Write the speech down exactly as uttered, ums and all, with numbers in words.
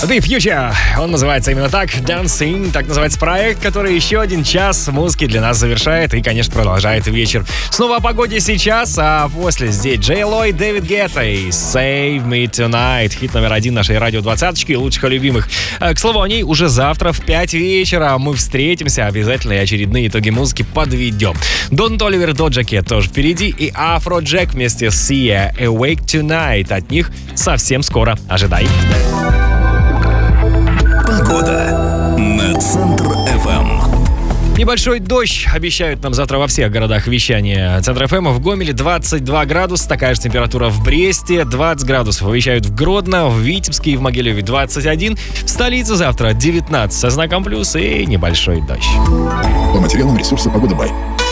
The Future. Он называется именно так, Dancing. Так называется проект, который еще один час музыки для нас завершает и, конечно, продолжает вечер. Снова о погоде сейчас, а после здесь Джей Ло и Дэвид Гетта и Save Me Tonight. Хит номер один нашей радио двадцаточки, лучших и любимых. К слову, о ней уже завтра в пять вечера мы встретимся обязательно и очередные итоги музыки подведем. Дон Толивер, Доджа Кэт тоже впереди и Афро Джек вместе с Sia Awake Tonight. От них совсем скоро. Ожидай. Погода на Центр эф эм. Небольшой дождь обещают нам завтра во всех городах вещания Центр эф эм. В Гомеле двадцать два градуса, такая же температура в Бресте, двадцать градусов обещают в Гродно, в Витебске и в Могилеве двадцать один. В столице завтра девятнадцать со знаком плюс и небольшой дождь. По материалам ресурса «Погода Бай».